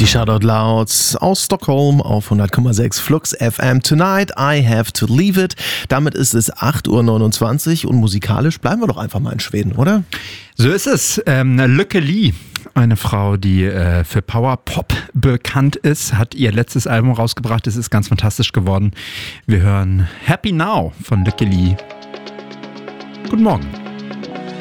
Die Shoutout Louds aus Stockholm auf 100,6 Flux FM. Tonight I have to leave it. Damit ist es 8:29 Uhr und musikalisch bleiben wir doch einfach mal in Schweden, oder? So ist es. Lykke Li, eine Frau, die für Power Pop bekannt ist, hat ihr letztes Album rausgebracht. Es ist ganz fantastisch geworden. Wir hören Happy Now von Lykke Li. Guten Morgen.